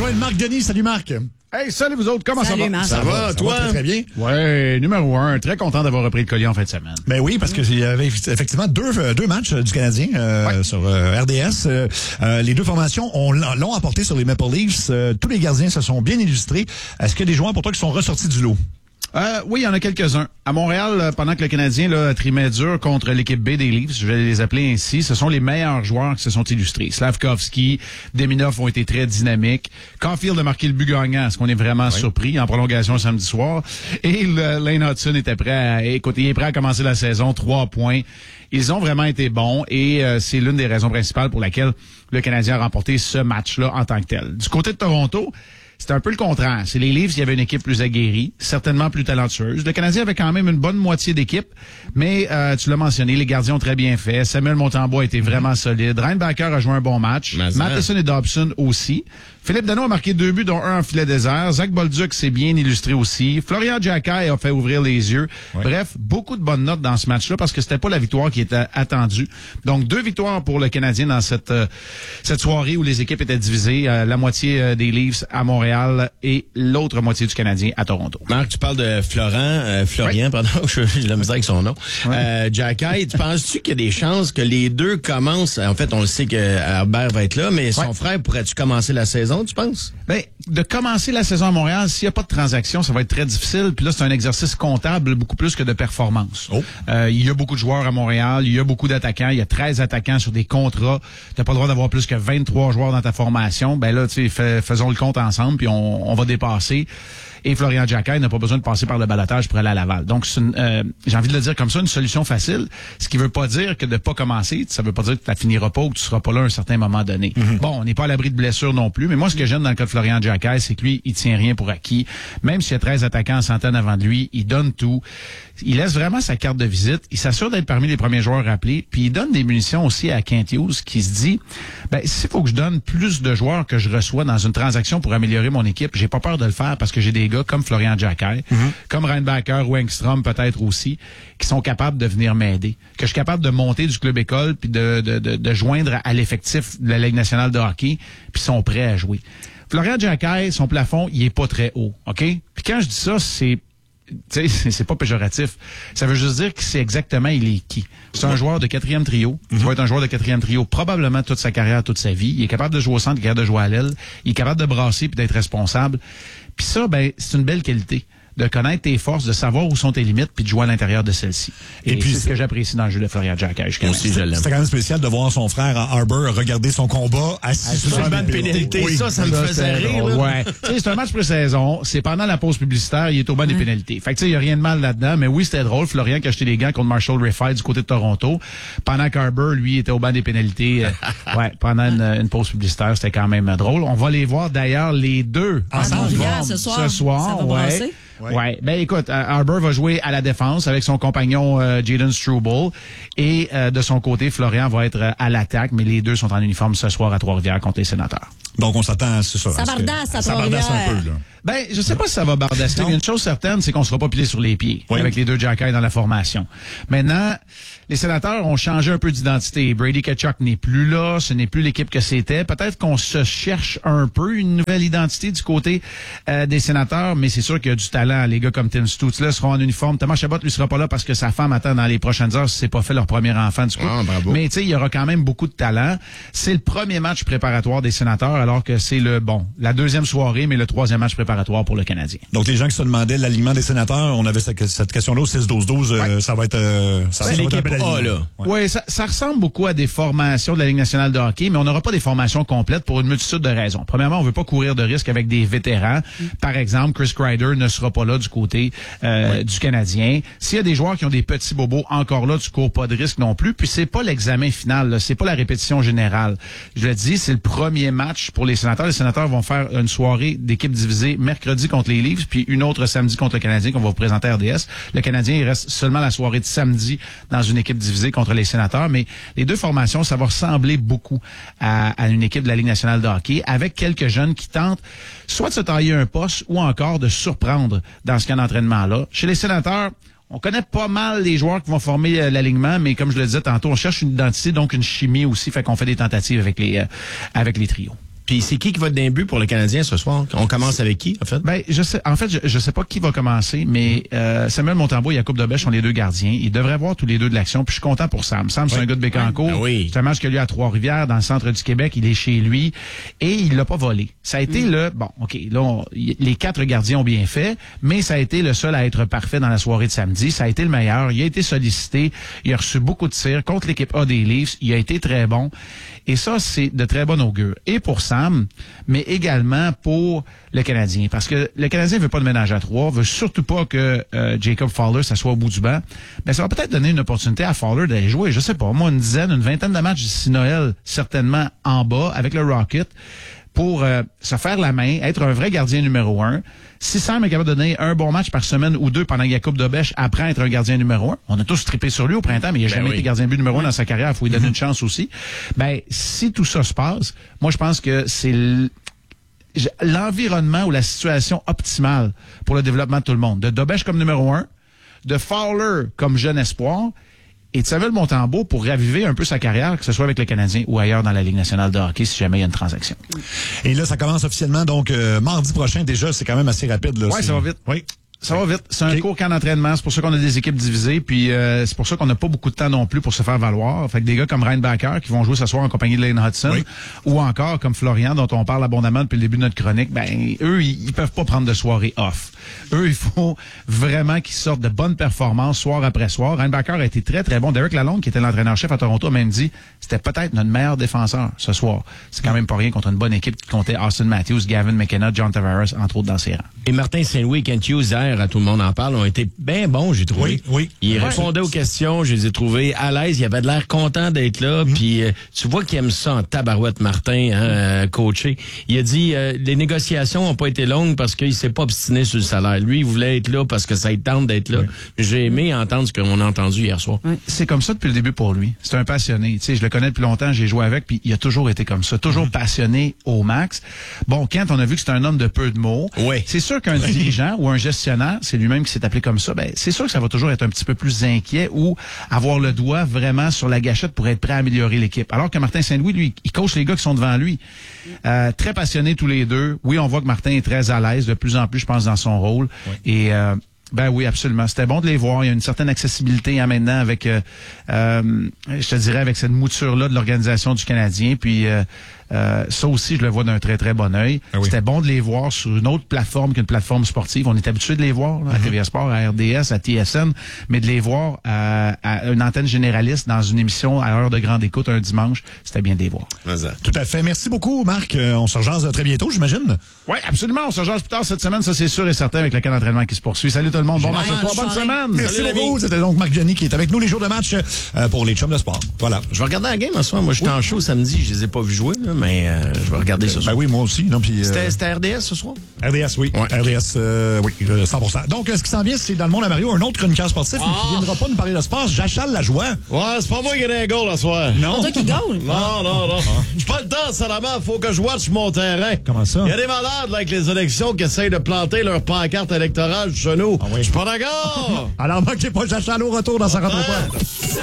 rejoindre Marc Denis. Salut Marc. Hey, salut vous autres, comment Salut, ça va? Marc. Ça va, toi? Très, très bien. Ouais, numéro 1, très content d'avoir repris le collier en fin de semaine. Ben oui, parce qu'il y avait effectivement deux matchs du Canadien sur RDS. Les deux formations l'ont apporté sur les Maple Leafs. Tous les gardiens se sont bien illustrés. Est-ce qu'il y a des joueurs pour toi qui sont ressortis du lot? Oui, il y en a quelques-uns. À Montréal, pendant que le Canadien trimait dur contre l'équipe B des Leafs, je vais les appeler ainsi, ce sont les meilleurs joueurs qui se sont illustrés. Slavkovski, Deminov ont été très dynamiques. Caulfield a marqué le but gagnant, ce qu'on est vraiment surpris, en prolongation samedi soir. Et Lane Hudson était prêt il est prêt à commencer la saison, 3 points. Ils ont vraiment été bons et c'est l'une des raisons principales pour laquelle le Canadien a remporté ce match-là en tant que tel. Du côté de Toronto, c'est un peu le contraire. C'est les Leafs, il y avait une équipe plus aguerrie, certainement plus talentueuse. Le Canadien avait quand même une bonne moitié d'équipe, mais tu l'as mentionné, les gardiens ont très bien fait. Samuel Montembois a été vraiment solide. Reinbacker a joué un bon match. Matheson et Dobson aussi. Philippe Danault a marqué 2 buts, dont un en filet désert. Zach Bolduc s'est bien illustré aussi. Florian Giacchai a fait ouvrir les yeux. Ouais. Bref, beaucoup de bonnes notes dans ce match-là parce que c'était pas la victoire qui était attendue. Donc, 2 victoires pour le Canadien dans cette soirée où les équipes étaient divisées. La moitié des Leafs à Montréal et l'autre moitié du Canadien à Toronto. Marc, tu parles de Florian, pardon, j'ai la misère avec son nom. Giacchai, tu penses-tu qu'il y a des chances que les deux commencent? En fait, on le sait que Herbert va être là, mais son frère, pourrais-tu commencer la saison, tu penses? Ben, de commencer la saison à Montréal, s'il n'y a pas de transaction, ça va être très difficile. Puis là, c'est un exercice comptable beaucoup plus que de performance. Il y a beaucoup de joueurs à Montréal, il y a beaucoup d'attaquants, il y a 13 attaquants sur des contrats. Tu n'as pas le droit d'avoir plus que 23 joueurs dans ta formation. Ben là, tu sais, faisons le compte ensemble, puis on va dépasser. Et Florian Giacchai n'a pas besoin de passer par le balotage pour aller à Laval. Donc, c'est j'ai envie de le dire comme ça, une solution facile. Ce qui veut pas dire que de pas commencer, ça veut pas dire que tu finiras pas ou que tu seras pas là à un certain moment donné. Bon, on n'est pas à l'abri de blessures non plus, mais moi, ce que j'aime dans le cas de Florian Giacchai, c'est que lui, il tient rien pour acquis. Même s'il y a 13 attaquants en centaine avant de lui, il donne tout. Il laisse vraiment sa carte de visite. Il s'assure d'être parmi les premiers joueurs rappelés. Puis il donne des munitions aussi à Kent Hughes qui se dit, ben, s'il faut que je donne plus de joueurs que je reçois dans une transaction pour améliorer mon équipe, j'ai pas peur de le faire parce que j'ai des gars comme Florian Giacchai, comme Reinbacker ou Engstrom peut-être aussi, qui sont capables de venir m'aider. Que je suis capable de monter du club école puis de joindre à l'effectif de la Ligue nationale de hockey puis sont prêts à jouer. Florian Giacchai, son plafond, il est pas très haut, OK? Puis quand je dis ça, c'est pas péjoratif. Ça veut juste dire que c'est exactement il est qui. C'est un joueur de 4e trio. Il va être un joueur de 4e trio probablement toute sa carrière, toute sa vie. Il est capable de jouer au centre, il est capable de jouer à l'aile. Il est capable de brasser puis d'être responsable. Puis ça, ben, c'est une belle qualité. De connaître tes forces, de savoir où sont tes limites, puis de jouer à l'intérieur de celles-ci. Et puis c'est ce que j'apprécie dans le jeu de Florian Giacchai. C'était quand même spécial de voir son frère Harbour regarder son combat assis sur le banc de pénalité. Oui, ça me faisait rire. Ouais. C'est un match pré-saison. C'est pendant la pause publicitaire, il est au banc des pénalités. Fait que il y a rien de mal là-dedans. Mais oui, c'était drôle. Florian qui a acheté les gants contre Marshall Riffey du côté de Toronto, pendant qu'Harbour, lui, était au banc des pénalités. Pendant une pause publicitaire, c'était quand même drôle. On va les voir d'ailleurs les deux ensemble ce soir. Ça va brasser. Ouais. Ben écoute, Harbour va jouer à la défense avec son compagnon Jayden Struble et de son côté, Florian va être à l'attaque, mais les deux sont en uniforme ce soir à Trois-Rivières contre les Sénateurs. Donc on s'attend à ça. Ça bardasse à Trois-Rivières. Ça bardasse un peu, là. Ben, je sais pas si ça va bardasser. Mais une chose certaine, c'est qu'on sera pas pilé sur les pieds avec les deux Giacchai dans la formation. Maintenant, les Sénateurs ont changé un peu d'identité. Brady Tkachuk n'est plus là. Ce n'est plus l'équipe que c'était. Peut-être qu'on se cherche un peu une nouvelle identité du côté des Sénateurs, mais c'est sûr qu'il y a du talent. Les gars comme Tim Stützle seront en uniforme. Thomas Chabot, lui, sera pas là parce que sa femme attend dans les prochaines heures si c'est pas fait leur premier enfant du coup. Mais tu sais, il y aura quand même beaucoup de talent. C'est le premier match préparatoire des Sénateurs, alors que c'est la deuxième soirée, mais le troisième match préparatoire pour le Canadien. Donc, les gens qui se demandaient l'alignement des Sénateurs, on avait cette question-là au 6-12-12. Ça va être l'équipe A, là. Oui, ça ressemble beaucoup à des formations de la Ligue nationale de hockey, mais on n'aura pas des formations complètes pour une multitude de raisons. Premièrement, on veut pas courir de risque avec des vétérans. Par exemple, Chris Kreider ne sera pas là du côté du Canadien. S'il y a des joueurs qui ont des petits bobos encore là, tu cours pas de risque non plus. Puis c'est pas l'examen final, là. C'est pas la répétition générale. Je le dis, c'est le premier match pour les Sénateurs. Les Sénateurs vont faire une soirée d'équipe divisée mercredi contre les Leafs, puis une autre samedi contre le Canadien qu'on va vous présenter à RDS. Le Canadien, il reste seulement la soirée de samedi dans une équipe divisée contre les Sénateurs, mais les deux formations, ça va ressembler beaucoup à une équipe de la Ligue nationale de hockey, avec quelques jeunes qui tentent soit de se tailler un poste ou encore de surprendre dans ce camp d'entraînement-là. Chez les Sénateurs, on connaît pas mal les joueurs qui vont former l'alignement, mais comme je le disais tantôt, on cherche une identité, donc une chimie aussi, fait qu'on fait des tentatives avec les trios. Puis c'est qui va être d'un but pour le Canadien ce soir? On commence avec qui, en fait? Ben, je sais pas qui va commencer, mais Samuel Montembeault et Jacob Dobèche sont les deux gardiens. Ils devraient voir tous les deux de l'action. Puis je suis content pour Sam. Sam, c'est un gars de Bécancour. Oui. C'est un match qu'il a eu à Trois-Rivières, dans le centre du Québec. Il est chez lui. Et il l'a pas volé. Ça a été les 4 gardiens ont bien fait, mais ça a été le seul à être parfait dans la soirée de samedi. Ça a été le meilleur. Il a été sollicité. Il a reçu beaucoup de tirs contre l'équipe A des Leafs. Il a été très bon. Et ça, c'est de très bon augure. Et pour Sam, mais également pour le Canadien. Parce que le Canadien veut pas de ménage à 3, veut surtout pas que Jacob Fowler s'assoie au bout du banc. Mais ça va peut-être donner une opportunité à Fowler d'aller jouer, je sais pas, moi, une vingtaine de matchs d'ici Noël, certainement en bas, avec le Rocket, pour se faire la main, être un vrai gardien numéro 1. Si Sam est capable de donner un bon match par semaine ou 2 pendant que Jacob Dobèche apprend à être un gardien numéro 1, on a tous trippé sur lui au printemps, mais il n'a jamais été gardien but numéro 1 dans sa carrière, il faut lui donner une chance aussi. Ben, si tout ça se passe, moi je pense que c'est l'environnement ou la situation optimale pour le développement de tout le monde. De Dobèche comme numéro 1, de Fowler comme jeune espoir, et de Samuel Montembeault pour raviver un peu sa carrière, que ce soit avec le Canadien ou ailleurs dans la Ligue nationale de hockey, si jamais il y a une transaction. Et là, ça commence officiellement, donc mardi prochain déjà, c'est quand même assez rapide. Oui, ça va vite. Oui. Ça va vite. C'est un court camp d'entraînement. C'est pour ça qu'on a des équipes divisées. Puis c'est pour ça qu'on n'a pas beaucoup de temps non plus pour se faire valoir. Fait que des gars comme Ryan Backer qui vont jouer ce soir en compagnie de Lane Hudson, ou encore comme Florian dont on parle abondamment depuis le début de notre chronique, ben eux, ils peuvent pas prendre de soirée off. Eux, il faut vraiment qu'ils sortent de bonnes performances soir après soir. Ryan Backer a été très, très bon. Derek Lalonde, qui était l'entraîneur-chef à Toronto, a même dit c'était peut-être notre meilleur défenseur ce soir. C'est quand même pas rien contre une bonne équipe qui comptait Austin Matthews, Gavin McKenna, John Tavares, entre autres dans ses rangs. Et Martin Saint-Louis et Kent Hughes, hier, à tout le monde en parle, ont été bien bons, j'ai trouvé. Oui. Ils répondaient aux questions, je les ai trouvés à l'aise, ils avaient de l'air contents d'être là, puis tu vois qu'ils aiment ça en tabarouette, Martin, coaché. Il a dit, les négociations n'ont pas été longues parce qu'il s'est pas obstiné sur le salaire. Lui, il voulait être là parce que ça lui tente d'être là. J'ai aimé entendre ce qu'on a entendu hier soir. C'est comme ça depuis le début pour lui. C'est un passionné. Tu sais, je le connais depuis longtemps, j'ai joué avec, puis il a toujours été comme ça, toujours passionné au max. Bon, Kent, on a vu que c'est un homme de peu de mots. Oui. C'est sûr qu'un dirigeant ou un gestionnaire, c'est lui-même qui s'est appelé comme ça, ben c'est sûr que ça va toujours être un petit peu plus inquiet ou avoir le doigt vraiment sur la gâchette pour être prêt à améliorer l'équipe. Alors que Martin Saint-Louis, lui, il coach les gars qui sont devant lui. Très passionnés tous les deux. Oui, on voit que Martin est très à l'aise de plus en plus, je pense, dans son rôle. Et ben oui, absolument. C'était bon de les voir. Il y a une certaine accessibilité maintenant avec, je te dirais, avec cette mouture-là de l'organisation du Canadien. Puis ça aussi, je le vois d'un très, très bon œil. C'était bon de les voir sur une autre plateforme qu'une plateforme sportive. On est habitué de les voir là, à TVA Sport, à RDS, à TSN, mais de les voir à une antenne généraliste dans une émission à heure de grande écoute un dimanche, c'était bien de les voir. Tout à fait. Merci beaucoup, Marc. On se rejase très bientôt, j'imagine. Oui, absolument. On se rejase plus tard cette semaine, ça c'est sûr et certain, avec le camp d'entraînement qui se poursuit. Salut tout le monde. Bon match ce soir. Bonne semaine. Merci beaucoup. C'était donc Marc Gianni qui est avec nous les jours de match pour les chums de sport. Voilà. Je vais regarder la game ce soir. Moi, j'étais en show samedi. Je les ai pas vus jouer, là, mais je vais regarder ce soir. Ben oui, moi aussi. Non, puis, C'était RDS ce soir? RDS, oui. Ouais. RDS, oui, 100%. Donc, ce qui s'en vient, c'est dans le monde à Mario, un autre chroniqueur sportif qui viendra pas nous parler de sport, Jachal Lajoie. Ouais, c'est pas moi qui ai un goal ce soir. Non. C'est toi qui gagne. Non. J'ai pas le temps, sincèrement. Faut que je watch mon terrain. Comment ça? Il y a des malades là, avec les élections qui essayent de planter leur pancarte électorale chez nous. Ah oui. Je suis pas d'accord. Alors, manquez pas Jachal au retour dans sa rentre au poste.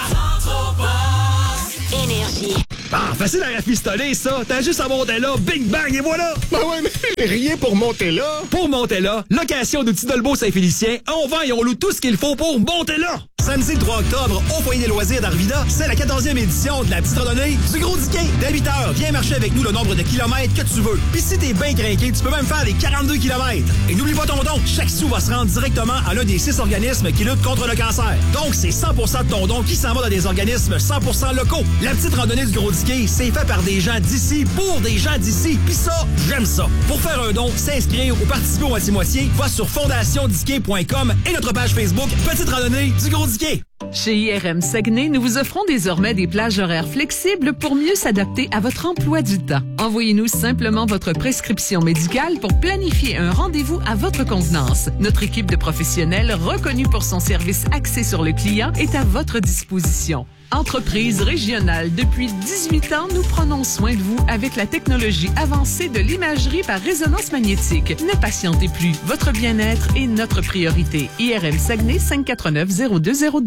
Énergie. Ah, facile à rafistoler, ça. T'as juste à monter là, bing bang, et voilà. Ben ouais, mais rien pour monter là. Pour monter là, location d'outils Dolbeau Saint-Félicien, on vend et on loue tout ce qu'il faut pour monter là. Samedi le 3 octobre, au Foyer des loisirs d'Arvida, c'est la 14e édition de la petite randonnée du Gros Diquet. Dès 8h, viens marcher avec nous le nombre de kilomètres que tu veux. Puis si t'es bien craqué, tu peux même faire les 42 kilomètres. Et n'oublie pas ton don, chaque sou va se rendre directement à l'un des 6 organismes qui luttent contre le cancer. Donc c'est 100% de ton don qui s'en va dans des organismes 100% locaux. La petite randonnée du Gros Diquet, c'est fait par des gens d'ici, pour des gens d'ici. Puis ça, j'aime ça. Pour faire un don, s'inscrire ou participer au moitié-moitié, va sur fondationdiquet.com et notre page Facebook Petite randonnée du Gros Diquet. Chez IRM Saguenay, nous vous offrons désormais des plages horaires flexibles pour mieux s'adapter à votre emploi du temps. Envoyez-nous simplement votre prescription médicale pour planifier un rendez-vous à votre convenance. Notre équipe de professionnels, reconnue pour son service axé sur le client, est à votre disposition. Entreprise régionale, depuis 18 ans, nous prenons soin de vous avec la technologie avancée de l'imagerie par résonance magnétique. Ne patientez plus, votre bien-être est notre priorité. IRM Saguenay 549-0202.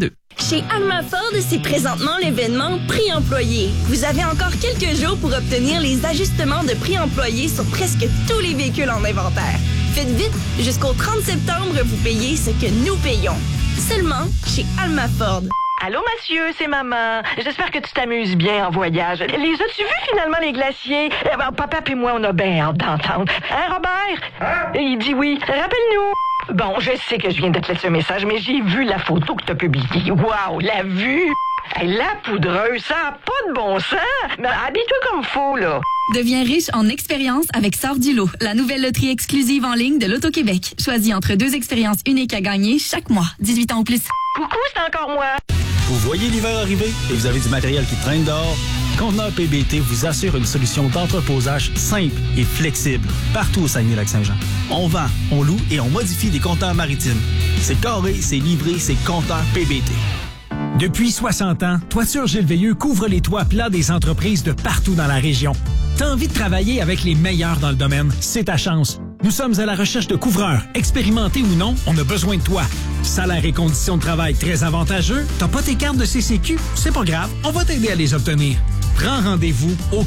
Chez Alma Ford, c'est présentement l'événement Prix Employé. Vous avez encore quelques jours pour obtenir les ajustements de prix employés sur presque tous les véhicules en inventaire. Faites vite, jusqu'au 30 septembre, vous payez ce que nous payons. Seulement chez Alma Ford. Allô, monsieur, c'est maman. J'espère que tu t'amuses bien en voyage. Les as-tu vus finalement, les glaciers? Papa et moi, on a bien hâte d'entendre. Hein, Robert? Il dit oui. Rappelle-nous. Bon, je sais que je viens de te laisser un message, mais j'ai vu la photo que t'as publiée. Wow, la vue! Hey, la poudreuse, ça n'a pas de bon sens! Mais habille-toi comme faut, là. Deviens riche en expériences avec Sort du lot, la nouvelle loterie exclusive en ligne de l'Auto-Québec. Choisis entre 2 expériences uniques à gagner chaque mois. 18 ans ou plus. Coucou, c'est encore moi. Vous voyez l'hiver arriver et vous avez du matériel qui traîne dehors? Conteneur PBT vous assure une solution d'entreposage simple et flexible partout au Saguenay-Lac-Saint-Jean. On vend, on loue et on modifie des conteneurs maritimes. C'est carré, c'est livré, c'est conteneur PBT. Depuis 60 ans, Toiture Gilles Veilleux couvre les toits plats des entreprises de partout dans la région. T'as envie de travailler avec les meilleurs dans le domaine? C'est ta chance. Nous sommes à la recherche de couvreurs. Expérimentés ou non, on a besoin de toi. Salaire et conditions de travail très avantageux. T'as pas tes cartes de CCQ? C'est pas grave, on va t'aider à les obtenir. Prends rendez-vous au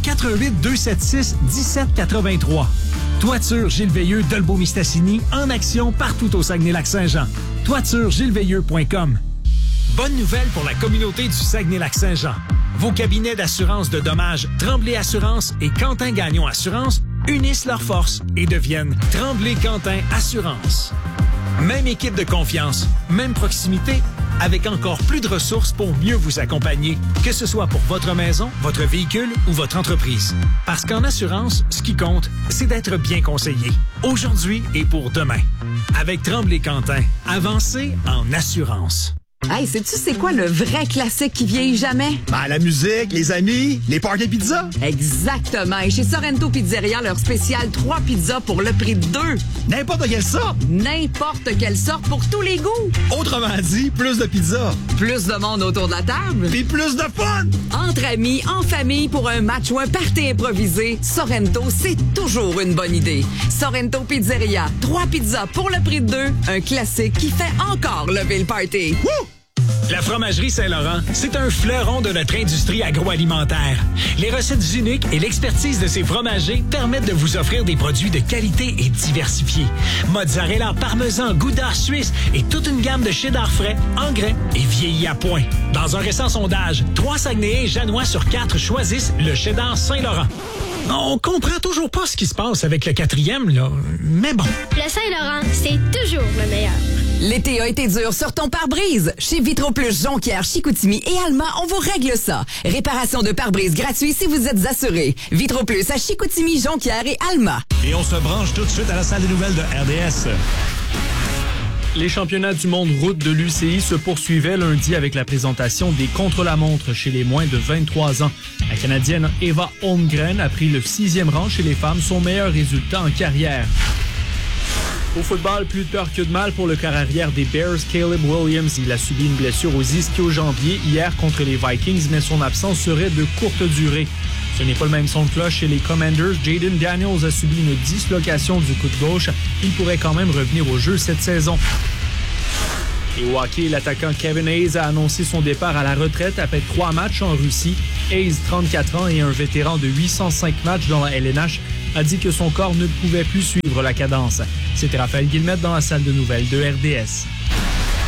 418-276-1783. Toiture Gilles Veilleux d'Olbeau-Mistassini en action partout au Saguenay-Lac-Saint-Jean. toituregilesveilleux.com. Bonne nouvelle pour la communauté du Saguenay-Lac-Saint-Jean. Vos cabinets d'assurance de dommages Tremblay Assurance et Quentin Gagnon Assurance unissent leurs forces et deviennent Tremblay-Quentin Assurance. Même équipe de confiance, même proximité, avec encore plus de ressources pour mieux vous accompagner, que ce soit pour votre maison, votre véhicule ou votre entreprise. Parce qu'en assurance, ce qui compte, c'est d'être bien conseillé, aujourd'hui et pour demain. Avec Tremblay-Quentin, avancez en assurance. Hey, sais-tu c'est quoi le vrai classique qui vieillit jamais? Ben, la musique, les amis, les parties pizza. Exactement. Et chez Sorrento Pizzeria, leur spécial 3 pizzas pour le prix de 2. N'importe quelle sorte. N'importe quelle sorte pour tous les goûts. Autrement dit, plus de pizza. Plus de monde autour de la table. Puis plus de fun. Entre amis, en famille, pour un match ou un party improvisé, Sorrento, c'est toujours une bonne idée. Sorrento Pizzeria, 3 pizzas pour le prix de 2. Un classique qui fait encore lever le party. Woo! La Fromagerie Saint-Laurent, c'est un fleuron de notre industrie agroalimentaire. Les recettes uniques et l'expertise de ses fromagers permettent de vous offrir des produits de qualité et diversifiés. Mozzarella, parmesan, gouda suisse et toute une gamme de cheddar frais, en grains et vieillis à point. Dans un récent sondage, 3 Saguenayens janois sur 4 choisissent le cheddar Saint-Laurent. On comprend toujours pas ce qui se passe avec le 4e, là, mais bon. Le Saint-Laurent, c'est toujours le meilleur. L'été a été dur sur ton pare-brise. Chez Vitroplus Jonquière, Chicoutimi et Alma, on vous règle ça. Réparation de pare-brise gratuit si vous êtes assuré. Vitroplus à Chicoutimi, Jonquière et Alma. Et on se branche tout de suite à la salle des nouvelles de RDS. Les championnats du monde route de l'UCI se poursuivaient lundi avec la présentation des contre-la-montre chez les moins de 23 ans. La Canadienne Eva Holmgren a pris le 6e rang chez les femmes, son meilleur résultat en carrière. Au football, plus de peur que de mal pour le quart arrière des Bears, Caleb Williams. Il a subi une blessure aux ischio-jambiers hier contre les Vikings, mais son absence serait de courte durée. Ce n'est pas le même son de cloche chez les Commanders. Jaden Daniels a subi une dislocation du coude gauche. Il pourrait quand même revenir au jeu cette saison. Et au hockey, l'attaquant Kevin Hayes a annoncé son départ à la retraite après 3 matchs en Russie. Hayes, 34 ans et un vétéran de 805 matchs dans la LNH, a dit que son corps ne pouvait plus suivre la cadence. C'était Raphaël Guillemette dans la salle de nouvelles de RDS.